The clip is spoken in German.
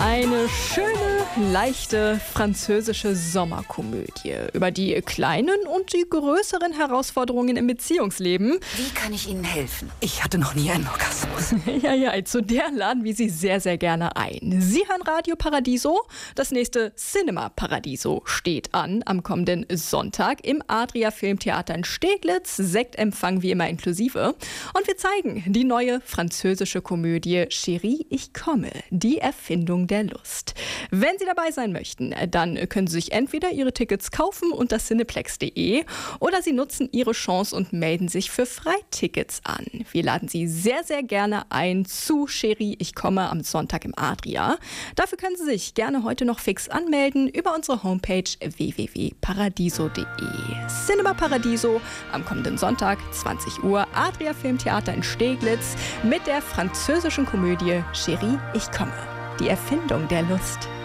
Eine schöne, leichte französische Sommerkomödie über die kleinen und die größeren Herausforderungen im Beziehungsleben. Wie kann ich Ihnen helfen? Ich hatte noch nie einen Orgasmus. Ja, zu der laden wir Sie sehr, sehr gerne ein. Sie hören Radio Paradiso. Das nächste Cinema Paradiso steht an am kommenden Sonntag im Adria Filmtheater in Steglitz. Sektempfang wie immer inklusive. Und wir zeigen die neue französische Komödie Chérie, ich komme, die Erfindung der Lust. Wenn Sie dabei sein möchten, dann können Sie sich entweder Ihre Tickets kaufen unter cineplex.de oder Sie nutzen Ihre Chance und melden sich für Freitickets an. Wir laden Sie sehr, sehr gerne ein zu Chérie, ich komme am Sonntag im Adria. Dafür können Sie sich gerne heute noch fix anmelden über unsere Homepage www.paradiso.de. Cinema Paradiso am kommenden Sonntag, 20 Uhr, Adria Filmtheater in Steglitz mit der französischen Komödie Chérie, ich komme. Die Erfindung der Lust.